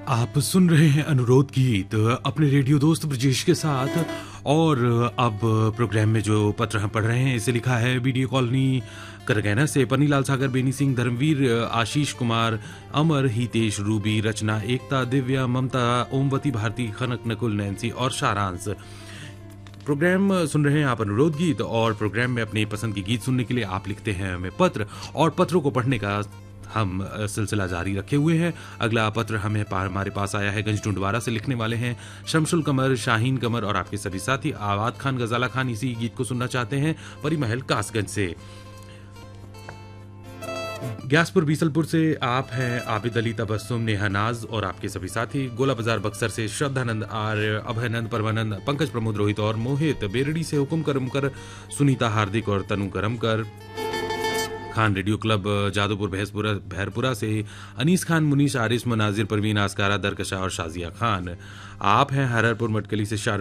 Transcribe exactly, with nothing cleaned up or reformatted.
आप सुन रहे हैं अनुरोध गीत अपने रेडियो दोस्त ब्रजेश के साथ। और अब प्रोग्राम में जो पत्र हम पढ़ रहे हैं इसे लिखा है बीडीए कॉलोनी करगैना से पन्नीलाल सागर, बेनी सिंह, धर्मवीर, आशीष कुमार, अमर, हितेश, रूबी, रचना, एकता, दिव्या, ममता, ओमवती, भारती, खनक, नकुल, नैन्सी और सारांश। प्रोग्राम सुन रहे हैं आप अनुरोध गीत और प्रोग्राम में अपनी पसंद की गीत सुनने के लिए आप लिखते हैं हमें पत्र और पत्रों को पढ़ने का हम सिलसिला जारी रखे हुए हैं। अगला पत्र हमें पा, हमारे पास आया है गंज डुंडवारा से। लिखने वाले हैं शमशुल कमर, शाहीन कमर और आपके सभी साथी। आवाद खान, गजाला खान इसी गीत को सुनना चाहते हैं परी महल कासगंज से। ग्यासपुर बीसलपुर से आप हैं आबिद अली, तबस्सुम, नेहा नाज और आपके सभी साथी। गोला बाजार बक्सर से श्रद्धानंद, आर्य, अभयनंद, परमानंद, पंकज, प्रमोद, रोहित और मोहित। बेरड़ी से हुकुम करमकर, सुनीता, हार्दिक और तनु करमकर। खान रेडियो क्लब जादूपुर भैंसपुरा भैरपुरा से अनीस खान, मुनीश, आरिस, मनाजिर, परवीन, आस्कारा, दरकशा और शाजिया खान। आप हैं हररपुर मटकली से शाहरुख